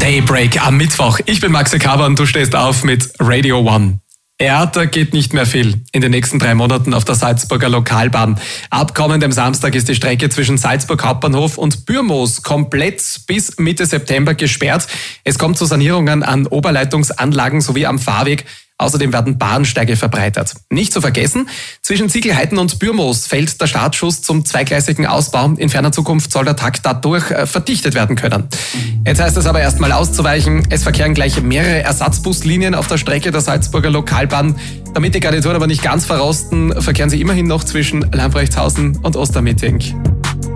Daybreak am Mittwoch. Ich bin Maxi Kaber und du stehst auf mit Radio One. Härter geht nicht mehr viel in den nächsten 3 Monaten auf der Salzburger Lokalbahn. Ab kommendem Samstag ist die Strecke zwischen Salzburg Hauptbahnhof und Bürmoos komplett bis Mitte September gesperrt. Es kommt zu Sanierungen an Oberleitungsanlagen sowie am Fahrweg. Außerdem werden Bahnsteige verbreitert. Nicht zu vergessen, zwischen Ziegelheiten und Bürmoos fällt der Startschuss zum zweigleisigen Ausbau. In ferner Zukunft soll der Takt dadurch verdichtet werden können. Jetzt heißt es aber erstmal auszuweichen. Es verkehren gleich mehrere Ersatzbuslinien auf der Strecke der Salzburger Lokalbahn. Damit die Garnituren aber nicht ganz verrosten, verkehren sie immerhin noch zwischen Lamprechtshausen und Ostermeeting.